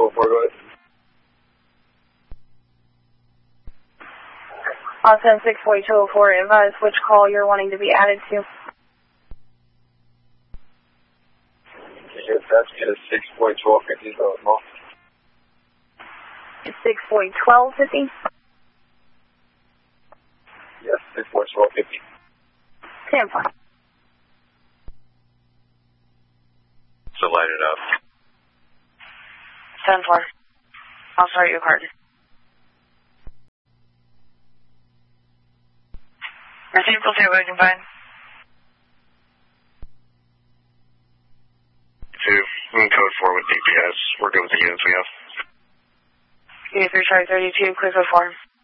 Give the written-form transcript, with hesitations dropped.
204, go ahead. Austin 64204, advise which call you're wanting to be added to. Yes, that's just 6.1250, so small. 6.1250? Yes, 6.1250. Stand by. So light it up. 10-4. I'll start your card. Receive, we'll see what we can find. 2, code 4 with DPS. We're good with the units we have. Unit 3, Charlie 32, clear code 4.